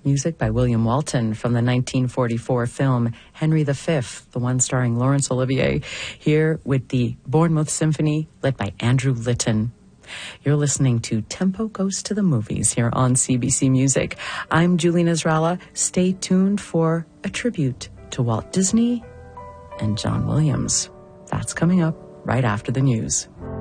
Music by William Walton from the 1944 film Henry V, the one starring Laurence Olivier, here with the Bournemouth Symphony, led by Andrew Litton. You're listening to Tempo Goes to the Movies here on CBC Music. I'm Julie Nasrallah. Stay tuned for a tribute to Walt Disney and John Williams. That's coming up right after the news.